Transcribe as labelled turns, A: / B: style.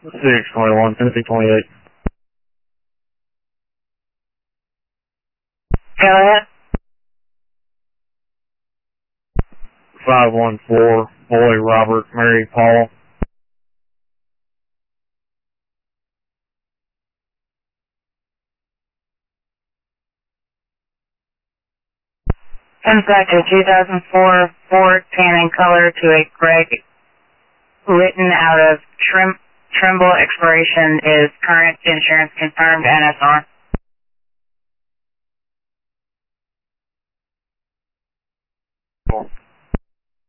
A: 621, Tennessee 28.
B: Go ahead.
A: 514, Boy, Robert, Mary, Paul.
B: Inside a 2004 Ford tan in color to a Greg Litton out of Trimble. Expiration is current. Insurance confirmed. NSR.